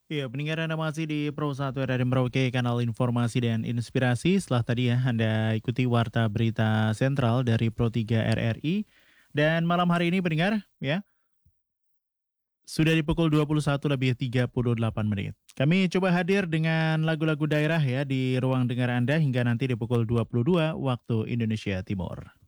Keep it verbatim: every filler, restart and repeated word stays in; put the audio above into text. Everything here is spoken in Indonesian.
Iya, pendengar Anda masih di Pro satu R R I Merauke, kanal informasi dan inspirasi. Setelah tadi ya Anda ikuti warta berita sentral dari Pro tiga R R I. Dan malam hari ini pendengar ya, sudah di pukul dua puluh satu lebih tiga puluh delapan menit. Kami coba hadir dengan lagu-lagu daerah ya di ruang dengar Anda hingga nanti di pukul dua puluh dua waktu Indonesia Timur.